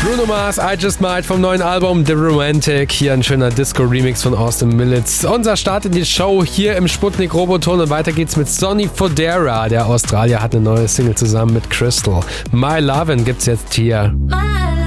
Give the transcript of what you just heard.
Bruno Mars, I Just Might vom neuen Album The Romantic. Hier ein schöner Disco-Remix von Austin Millits. Unser Start in die Show hier im Sputnik Roboton und weiter geht's mit Sonny Fodera. Der Australier hat eine neue Single zusammen mit Crystal. My Lovin' gibt's jetzt hier.